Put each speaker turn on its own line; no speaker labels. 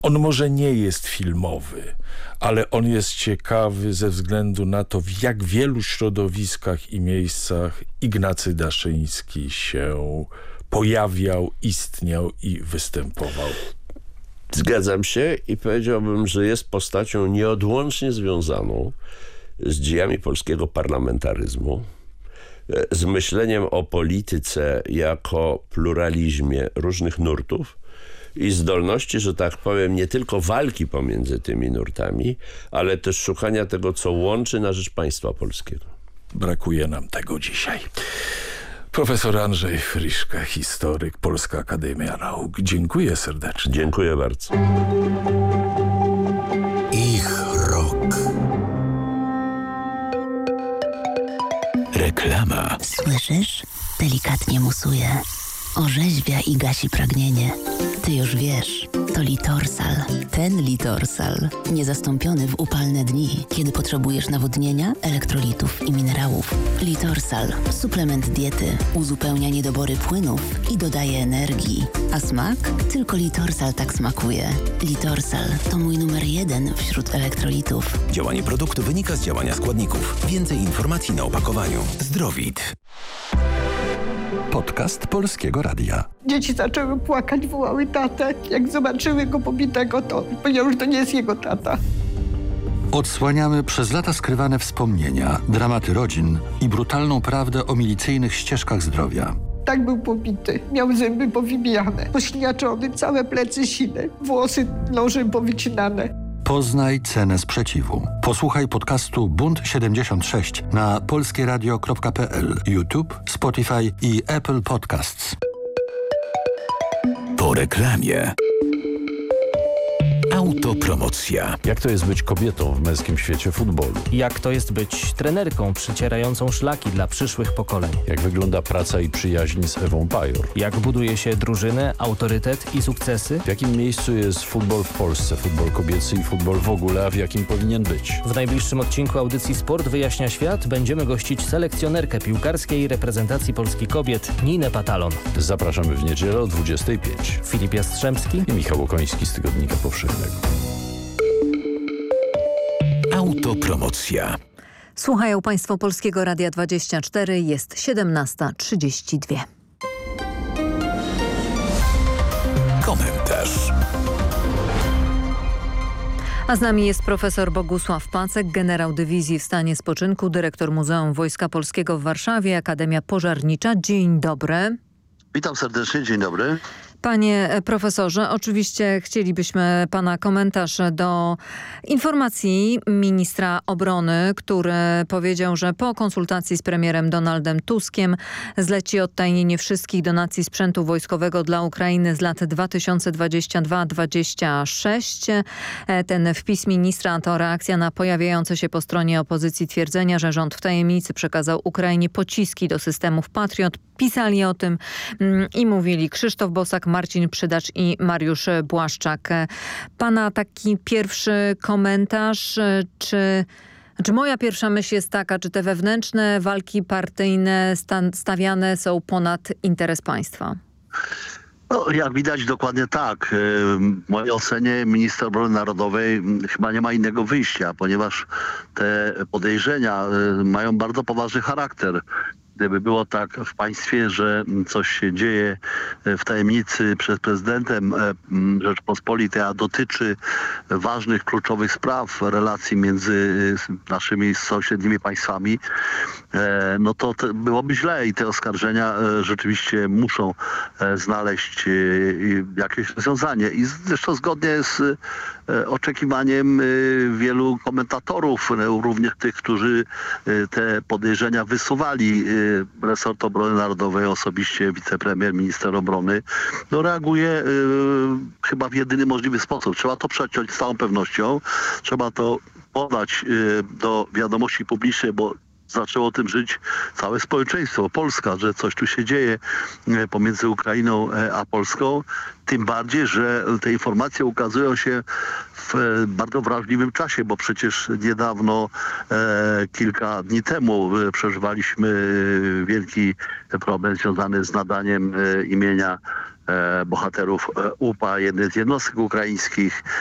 On może nie jest filmowy, ale on jest ciekawy ze względu na to, w jak wielu środowiskach i miejscach Ignacy Daszyński się pojawiał, istniał i występował.
Zgadzam się i powiedziałbym, że jest postacią nieodłącznie związaną z dziejami polskiego parlamentaryzmu, z myśleniem o polityce jako pluralizmie różnych nurtów i zdolności, że tak powiem, nie tylko walki pomiędzy tymi nurtami, ale też szukania tego, co łączy na rzecz państwa polskiego.
Brakuje nam tego dzisiaj. Profesor Andrzej Friszka, historyk, Polska Akademia Nauk. Dziękuję serdecznie.
Dziękuję bardzo.
Ich rok. Reklama.
Słyszysz? Delikatnie musuje. Orzeźwia i gasi pragnienie. Ty już wiesz, to Litorsal. Ten Litorsal. Niezastąpiony w upalne dni, kiedy potrzebujesz nawodnienia, elektrolitów i minerałów. Litorsal. Suplement diety. Uzupełnia niedobory płynów i dodaje energii. A smak? Tylko Litorsal tak smakuje. Litorsal to mój numer 1 wśród elektrolitów.
Działanie produktu wynika z działania składników. Więcej informacji na opakowaniu. Zdrowit. Podcast Polskiego Radia.
Dzieci zaczęły płakać, wołały tatę. Jak zobaczyły go pobitego, to powiedziały, że to nie jest jego tata.
Odsłaniamy przez lata skrywane wspomnienia, dramaty rodzin i brutalną prawdę o milicyjnych ścieżkach zdrowia.
Tak był pobity. Miał zęby powybijane, pośniaczony, całe plecy sine, włosy nożem powycinane.
Poznaj cenę sprzeciwu. Posłuchaj podcastu Bunt 76 na polskieradio.pl, YouTube, Spotify i Apple Podcasts.
Po reklamie. Autopromocja.
Jak to jest być kobietą w męskim świecie futbolu?
Jak to jest być trenerką przycierającą szlaki dla przyszłych pokoleń?
Jak wygląda praca i przyjaźń z Ewą Pajor?
Jak buduje się drużynę, autorytet i sukcesy?
W jakim miejscu jest futbol w Polsce, futbol kobiecy i futbol w ogóle, a w jakim powinien być?
W najbliższym odcinku audycji Sport wyjaśnia świat będziemy gościć selekcjonerkę piłkarskiej reprezentacji Polski kobiet Ninę Patalon.
Zapraszamy w niedzielę o 25.
Filip Jastrzębski
i Michał Okoński z Tygodnika Powszechnego.
Autopromocja.
Słuchają Państwo Polskiego Radia 24, jest 17:32.
Komentarz.
A z nami jest profesor Bogusław Pacek, generał dywizji w stanie spoczynku, dyrektor Muzeum Wojska Polskiego w Warszawie, Akademia Pożarnicza. Dzień dobry.
Witam serdecznie, dzień dobry.
Panie profesorze, oczywiście chcielibyśmy pana komentarz do informacji ministra obrony, który powiedział, że po konsultacji z premierem Donaldem Tuskiem zleci odtajnienie wszystkich donacji sprzętu wojskowego dla Ukrainy z lat 2022-2026. Ten wpis ministra to reakcja na pojawiające się po stronie opozycji twierdzenia, że rząd w tajemnicy przekazał Ukrainie pociski do systemów Patriot. Pisali o tym i mówili Krzysztof Bosak, Marcin Przydacz i Mariusz Błaszczak. Pana taki pierwszy komentarz, czy moja pierwsza myśl jest taka, czy te wewnętrzne walki partyjne stawiane są ponad interes państwa?
No, jak widać dokładnie tak. W mojej ocenie minister obrony narodowej chyba nie ma innego wyjścia, ponieważ te podejrzenia mają bardzo poważny charakter. Gdyby było tak w państwie, że coś się dzieje w tajemnicy przed prezydentem Rzeczpospolitej, a dotyczy ważnych, kluczowych spraw relacji między naszymi sąsiednimi państwami, no to byłoby źle i te oskarżenia rzeczywiście muszą znaleźć jakieś rozwiązanie. I zresztą zgodnie z oczekiwaniem wielu komentatorów, również tych, którzy te podejrzenia wysuwali, resort obrony narodowej, osobiście wicepremier, minister obrony, no reaguje chyba w jedyny możliwy sposób. Trzeba to przeciąć z całą pewnością, trzeba to podać do wiadomości publicznej, bo zaczęło o tym żyć całe społeczeństwo, Polska, że coś tu się dzieje pomiędzy Ukrainą a Polską. Tym bardziej, że te informacje ukazują się w bardzo wrażliwym czasie, bo przecież niedawno, kilka dni temu przeżywaliśmy wielki problem związany z nadaniem imienia bohaterów UPA, jednej z jednostek ukraińskich.